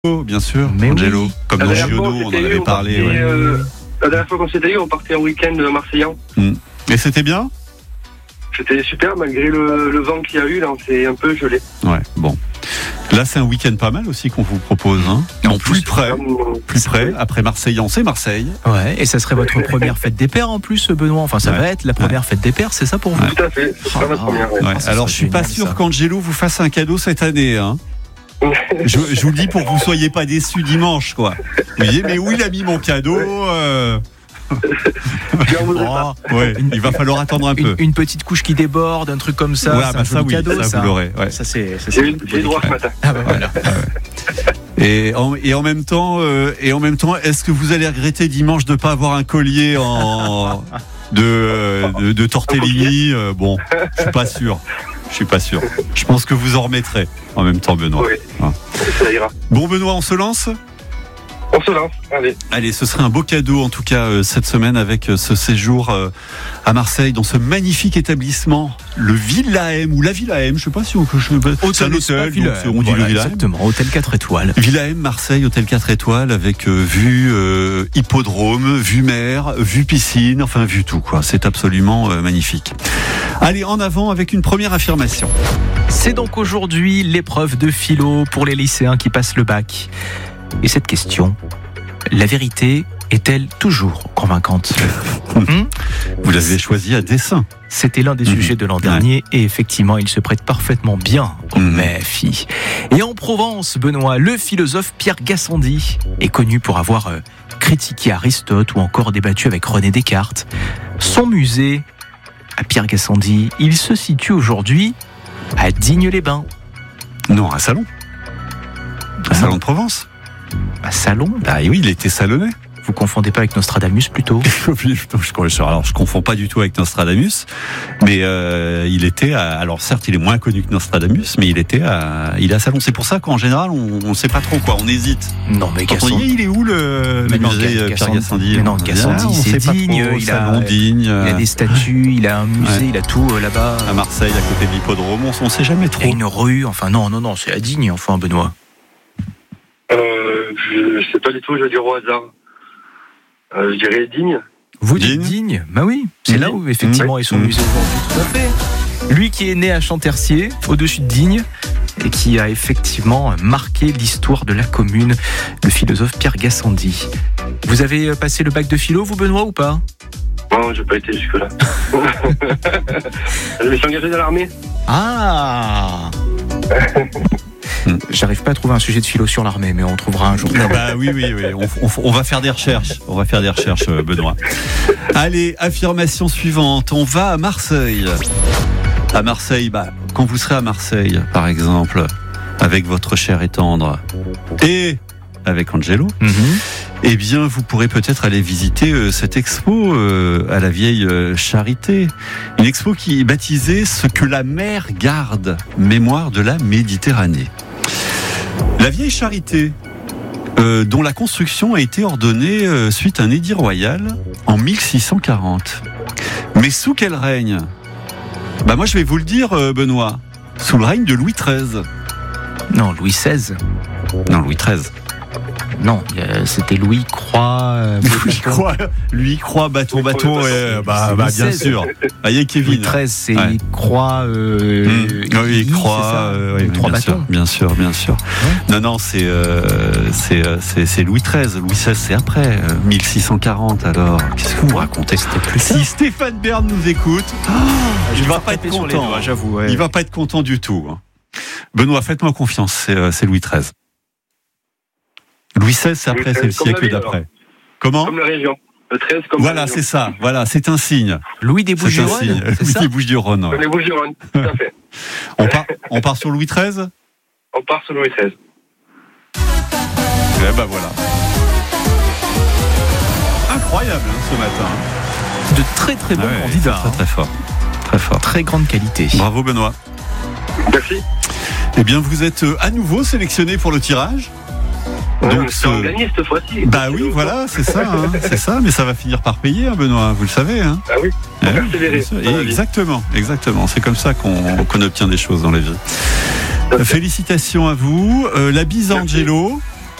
Bien sûr, mais Angelo, oui. comme dans Giono, on en avait parlé. La dernière fois qu'on s'était eu, on partait en week-end marseillan. Et c'était bien ? C'était super, malgré le vent qu'il y a eu, là, on s'est un peu gelé. Ouais, bon. Là, c'est un week-end pas mal aussi qu'on vous propose. Hein. En plus près, après Marseillan, c'est Marseille. Ouais, et ça serait votre première fête des pères en plus, Benoît. Enfin, ça va être la première fête des pères, c'est ça pour vous ? Tout à fait, c'est pas notre première. Ouais. Alors, je suis pas sûr qu'Angelo vous fasse un cadeau cette année. Hein. je vous le dis pour que vous soyez pas déçus dimanche, quoi. Vous voyez, mais où il a mis mon cadeau ouais, il va falloir attendre un peu. Une petite couche qui déborde, un truc comme ça. Ouais, c'est un joli cadeau, ça vous l'aurez. Ouais. Ça c'est. J'ai droit ce matin. Ah bah voilà. Et en même temps, est-ce que vous allez regretter dimanche de pas avoir un collier de tortellini Bon, je suis pas sûr. Je pense que vous en remettrez en même temps, Benoît. Oui, ça ira. Bon, Benoît, on se lance ? On se lance, allez. Allez, ce serait un beau cadeau en tout cas cette semaine avec ce séjour à Marseille dans ce magnifique établissement, le Villa M ou la Villa M, je sais pas si on c'est un hôtel, donc on dit le Villa M. Exactement, hôtel 4 étoiles. Villa M Marseille, hôtel 4 étoiles avec vue hippodrome, vue mer, vue piscine, enfin vue tout quoi. C'est absolument magnifique. Allez, en avant avec une première affirmation. C'est donc aujourd'hui l'épreuve de philo pour les lycéens qui passent le bac. Et cette question, la vérité est-elle toujours convaincante ? Vous l'avez choisi à dessein. C'était l'un des sujets de l'an dernier et effectivement, il se prête parfaitement bien au MEFI. Et en Provence, Benoît, le philosophe Pierre Gassendi est connu pour avoir critiqué Aristote ou encore débattu avec René Descartes. Son musée, à Pierre Gassendi, il se situe aujourd'hui à Digne-les-Bains. Non, à Salon. À Salon de Provence. À Salon ? Ah oui, il était salonnais. Vous confondez pas avec Nostradamus plutôt ? Alors, je confonds pas du tout avec Nostradamus, mais il était alors certes, il est moins connu que Nostradamus, mais il est à Salon. C'est pour ça qu'en général, on sait pas trop quoi, on hésite. Non, mais Gassendi, il est où le musée Pierre Gassendi ? Mais non, Gassendi, c'est Digne. Il a des statues, il a un musée, il a tout là-bas. À Marseille, à côté de l'hippodrome, on sait jamais trop. Il y a une rue, enfin non, c'est à Digne, enfin Benoît. Je sais pas du tout, je vais dire au hasard. Je dirais Digne. Vous dites Digne ? Bah oui, c'est là où effectivement est son musée aujourd'hui, tout à fait. Lui qui est né à Champtercier, au-dessus de Digne, et qui a effectivement marqué l'histoire de la commune, le philosophe Pierre Gassendi. Vous avez passé le bac de philo, vous Benoît, ou pas ? Non, j'ai pas été jusque-là. Je me suis engagé dans l'armée. Ah. J'arrive pas à trouver un sujet de philo sur l'armée, mais on trouvera un jour. Bah oui. On va faire des recherches. Benoît. Allez, affirmation suivante. On va à Marseille. À Marseille, quand vous serez à Marseille, par exemple, avec votre cher et tendre, et avec Angelo, eh bien, vous pourrez peut-être aller visiter cette expo à la vieille Charité. Une expo qui est baptisée « Ce que la mer garde, mémoire de la Méditerranée ». La vieille Charité, dont la construction a été ordonnée suite à un édit royal en 1640. Mais sous quel règne ? Moi, je vais vous le dire, Benoît. Sous le règne de Louis XIII. Non, Louis XVI. Non, Louis XIII. Non, c'était Louis Croix. Louis Croix, bâton. Bien sûr. Voyez Kevin. Louis XIII, c'est Croix. Oui, Croix. Trois bâtons. Bien sûr. Ouais. Non, c'est Louis XIII. Louis XVI, c'est après 1640. Alors, qu'est-ce que vous racontez ? C'était plus si Stéphane Bern nous écoute, il va pas être content. J'avoue. Ouais. Il va pas être content du tout. Benoît, faites-moi confiance. C'est Louis XIII. Louis XVI, c'est après, c'est le siècle d'après. Comment ? Comme la région. Le 13 comme voilà, c'est ça. Voilà, c'est un signe. Louis des Bouches-du-Rhône, c'est ça ? Louis des Bouches-du-Rhône. Ouais. Les Bouches-du-Rhône, tout à fait. On part sur Louis XIII ? On part sur Louis XVI. Eh ben voilà. Incroyable ce matin. De très très bons candidats. Très fort. Très fort. Très grande qualité. Bravo Benoît. Merci. Eh bien, vous êtes à nouveau sélectionné pour le tirage. Donc, c'est gagné cette fois-ci. Oui, voilà, c'est ça, mais ça va finir par payer, Benoît, vous le savez. Hein. Ah oui, persévérer. Exactement, c'est comme ça qu'on obtient des choses dans la vie. Félicitations à vous, la bise à Angelo.